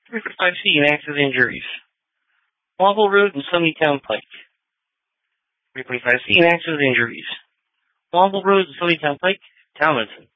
345C and accident injuries. Wamble Road and Sunnytown Pike. 345C and accident injuries. Wamble Road and Sunnytown Pike, Talmadge.